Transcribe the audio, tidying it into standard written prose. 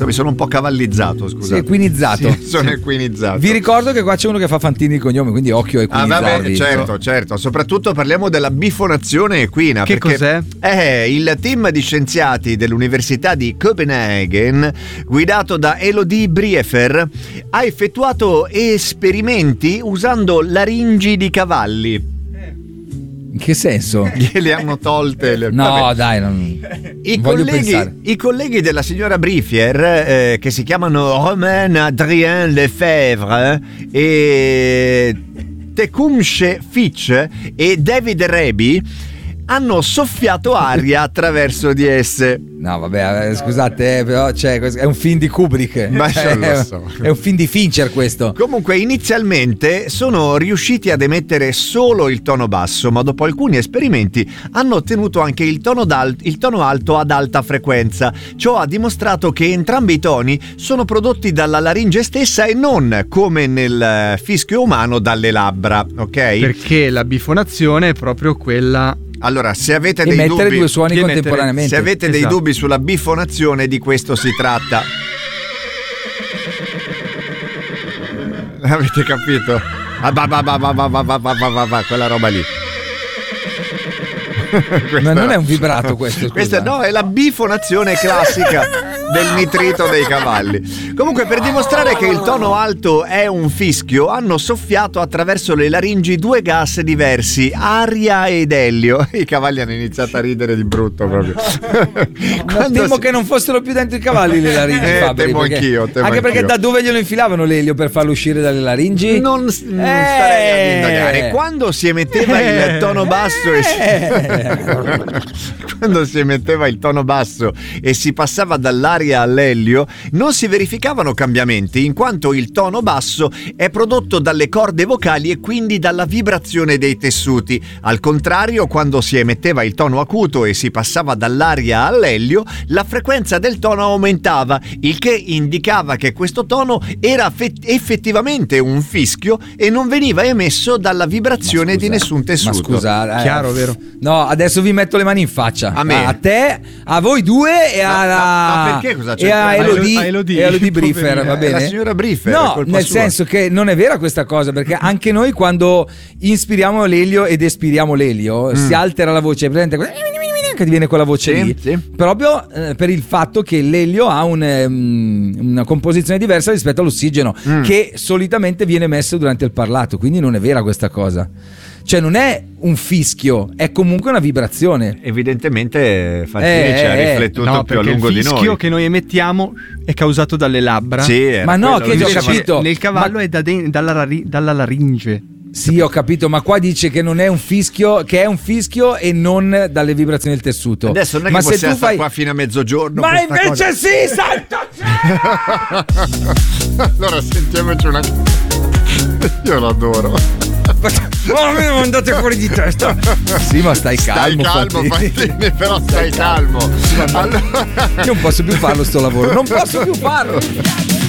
Mi sono un po' cavallizzato, scusate. Sì, equinizzato. Sì, sono equinizzato. Vi ricordo che qua c'è uno che fa Fantini di cognome, quindi occhio a equinizzarvi. Vabbè, certo. Soprattutto parliamo della bifonazione equina. Che cos'è? Il team di scienziati dell'Università di Copenaghen, guidato da Elodie Briefer, ha effettuato esperimenti usando laringi di cavalli. In che senso? Gliele hanno tolte. No, vabbè. dai, non voglio pensare. I colleghi della signora Briefer, che si chiamano Romain Adrien Lefebvre e Tecumseh Fitch e David Raby, hanno soffiato aria attraverso di esse. No, vabbè, scusate, però è un film di Kubrick. Ma lo so. È un film di Fincher questo. Comunque, inizialmente sono riusciti ad emettere solo il tono basso, ma dopo alcuni esperimenti hanno ottenuto anche il tono alto ad alta frequenza. Ciò ha dimostrato che entrambi i toni sono prodotti dalla laringe stessa e non, come nel fischio umano, dalle labbra, ok? Perché la bifonazione è proprio quella. Allora, se avete E dei mettere dubbi, due suoni contemporaneamente. se avete dei dubbi sulla bifonazione, di questo si tratta. Avete capito? Quella roba lì. Ma non è un vibrato questo, Questa no, è la bifonazione classica del nitrito dei cavalli. Comunque, per dimostrare che il tono alto è un fischio, hanno soffiato attraverso le laringi due gas diversi, aria ed elio. I cavalli hanno iniziato a ridere di brutto proprio. Temo che non fossero più dentro i cavalli le laringi, Fabri, temo anch'io. Anche perché da dove glielo infilavano l'elio per farlo uscire dalle laringi? Non starei ad indagare. Quando si emetteva il tono basso quando si emetteva il tono basso e si passava dall'aria all'elio, non si verificavano cambiamenti, in quanto il tono basso è prodotto dalle corde vocali e quindi dalla vibrazione dei tessuti. Al contrario, quando si emetteva il tono acuto e si passava dall'aria all'elio, la frequenza del tono aumentava, il che indicava che questo tono era effettivamente un fischio e non veniva emesso dalla vibrazione di nessun tessuto. Ma scusa, chiaro, vero? No, adesso vi metto le mani in faccia. A me. A te, a voi due e ma perché cosa c'è? e a Elodie, Elodie. e a Elodie Briefer, va bene? La signora Briefer, è no, colpa nel sua. senso che non è vera questa cosa, perché anche noi quando inspiriamo l'elio ed espiriamo l'elio si altera la voce, presente? Che ti viene quella voce lì, sì. proprio per il fatto che l'elio ha una composizione diversa rispetto all'ossigeno che solitamente viene messo durante il parlato, quindi non è vera questa cosa. Cioè non è un fischio, è comunque una vibrazione. Evidentemente Fantini ci ha riflettuto più a lungo di noi. Il fischio che noi emettiamo è causato dalle labbra. Sì, ma no, che Invece ho capito. nel cavallo è dalla laringe. Sì, ho capito, ma qua dice che non è un fischio, che è un fischio e non dalle vibrazioni del tessuto. Adesso non è ma che se possiamo tu stare fai... qua fino a mezzogiorno. Ma questa invece cosa. sì, santo cielo! Allora sentiamoci una. Io l'adoro. Ma me ne mandate fuori di testa. Sì, ma stai calmo, Fantini, però stai calmo. Io non posso più farlo sto lavoro, non posso più farlo.